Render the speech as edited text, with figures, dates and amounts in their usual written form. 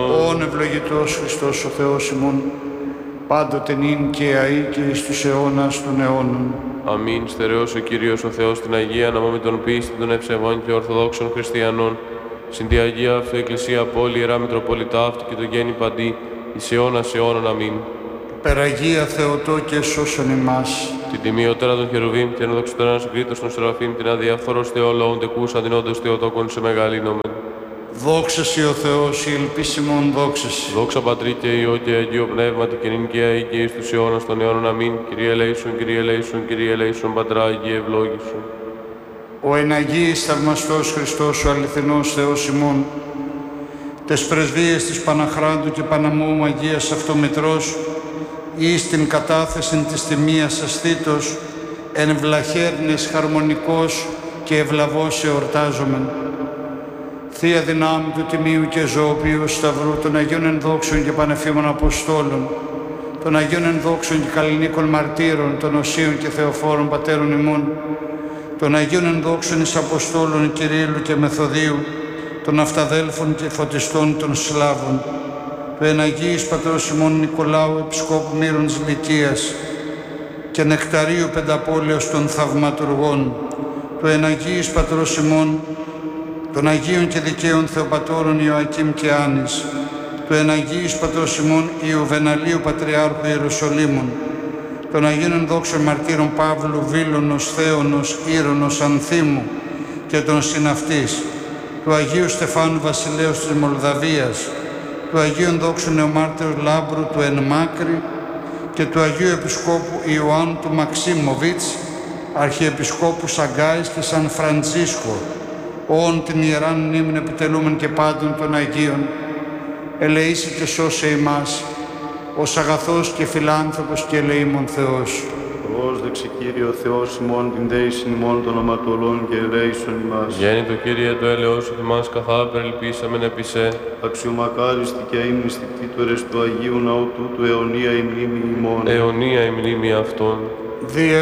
Ον ευλογητός Χριστός ο Θεός ημών, πάντοτε νυν και αεί και εις τους αιώνας των αιώνων. Αμήν. Στερεός ο Κύριος ο Θεός την Αγία, να με τον πίστη των ευσεβών και ορθοδόξων χριστιανών, συν τη Αγία αυτού Εκκλησία Πόλη, Ιερά Μητροπολιτά αυτή και το γέννη παντί, εις αιώνας αιώνων. Αμήν. Περαγία Θεοτό και σώσον ημάς. Την τιμιωτέρα των Χερουβίμ, την ενδοξωτέρα Κρήτος των Σεραφείμ, την αδιαφθορός Θεολόγων τεκούς αντινόντος Θεοτόκον σε μεγαλύνομεν. Δόξα σοι ο Θεός, η ελπίσιμον δόξα σοι. Δόξα Πατρί και Υιό και Αγίο Πνεύματι και νυν και αεί και εις τους αιώνας των αιώνων. Αμήν. Kyrie eleison, Kyrie eleison, Kyrie eleison, Πατρά Αγίε ευλόγησον. Ο εν Αγίης θαυμαστός Χριστός, ο αληθινός Θεός ημών, τες πρεσβείες της Παναχράντου και Παναμόμου Αγίας Αυτομητρός, εις την κατάθεσιν της τιμίας ασθήτως, εν βλαχέρνες χαρμονικός και ευλαβώς εορτάζομεν. Θεία δυνάμει του Τιμίου και Ζωοποιού Σταυρού, των Αγίων Ενδόξων και Πανεφήμων Αποστόλων, των Αγίων Ενδόξων και Καλλινίκων Μαρτύρων, των Οσίων και Θεοφόρων Πατέρων ημών, των Αγίων Ενδόξων εις Αποστόλων Κυρίλλου και Μεθοδίου, των Αυταδέλφων και Φωτιστών των Σλάβων, του εν Αγίης Πατρός ημών Νικολάου Επισκόπου Μύρων της Λυκίας και Νεκταρίου Πενταπόλεως των Θαυματουργών, του εν Αγίης Πατρός ημών των Αγίων και Δικαίων Θεοπατώρων Ιωακήμ και Άνης, του εν Αγίης Πατρός ημών Ιουβεναλίου Πατριάρχου Ιερουσαλήμων, των Αγίων Ενδόξων Μαρτύρων Παύλου, Βίλωνος, Θέωνος, Ήρωνος, Ανθίμου και των συναυτής, του Αγίου Στεφάνου Βασιλέως της Μολδαβίας, του Αγίου Ενδόξου Νεομάρτυρου Λάμπρου του εν Μάκρη και του Αγίου Επισκόπου Ιωάννου του Μαξίμοβιτς, Αρχιεπισκόπου Σαγκάης και Σαν Φραντζίσκο, όν την Ιεράν μνήμην επιτελούμεν και πάντων των Αγίων, ελεήσει και σώσε ημάς, ως αγαθός και φιλάνθρωπος και ελεήμων Θεός. Πρόσδεξε Κύριε Θεός ημών την δέησιν ημών των αματολών και ελέησον ημάς. Γέννητο Κύριε το έλεος σου θυμάς καθά περιλπίσαμεν επί σε. Αξιομακάριστη και αείμνηστη κτήτορες του Αγίου Ναού τούτου αιωνία η μνήμη ημών. Αιωνία η μνήμη αυτών.